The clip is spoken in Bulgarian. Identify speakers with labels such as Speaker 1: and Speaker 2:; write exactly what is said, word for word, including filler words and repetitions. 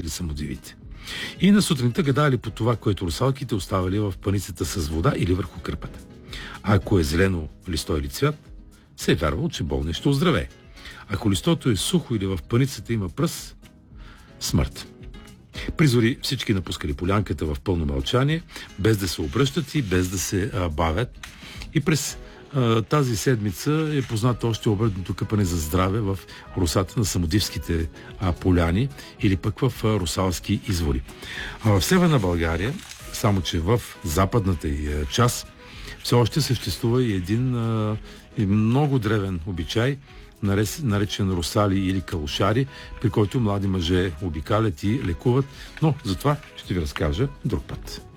Speaker 1: или самодивите. И на сутринта гадали по това, което русалките оставали в паницата с вода или върху кърпата. А ако е зелено листо или цвят, се е вярвало, че болният ще оздравее. Ако листото е сухо или в паницата има пръс, смърт. При зори всички напускали полянката в пълно мълчание, без да се обръщат и без да се а, бавят. И през а, тази седмица е познато още обредното къпане за здраве в русата на самодивските а, поляни или пък в а, русалски извори. А в Северна България, само че в западната й част, все още съществува и един а, и много древен обичай, наречен русали или калушари, при който млади мъже обикалят и лекуват, но за това ще ви разкажа друг път.